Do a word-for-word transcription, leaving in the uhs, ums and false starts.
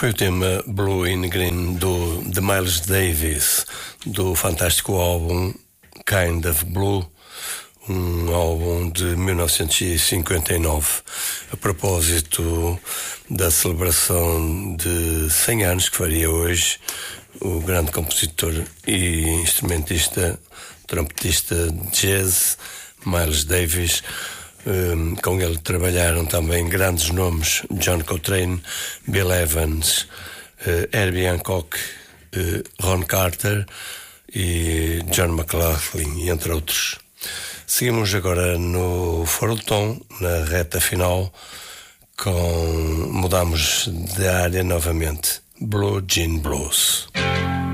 Foi o tema Blue in Green do, de Miles Davis, do fantástico álbum Kind of Blue, um álbum de mil novecentos e cinquenta e nove, a propósito da celebração de cem anos que faria hoje o grande compositor e instrumentista, trompetista de jazz Miles Davis. Um, com ele trabalharam também grandes nomes: John Coltrane, Bill Evans, uh, Herbie Hancock, uh, Ron Carter e John McLaughlin, entre outros. Seguimos agora no Fora do Tom, na reta final, com mudamos de área novamente. Blue Jean Blues.